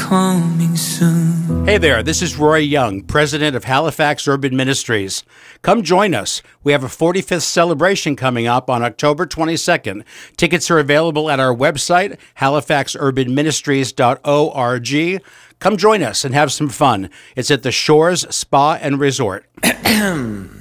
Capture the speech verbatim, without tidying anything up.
coming soon. Hey there, this is Roy Young, president of Halifax Urban Ministries. Come join us. We have a forty-fifth celebration coming up on October twenty-second. Tickets are available at our website, halifax urban ministries dot org. Come join us and have some fun. It's at the Shores Spa and Resort.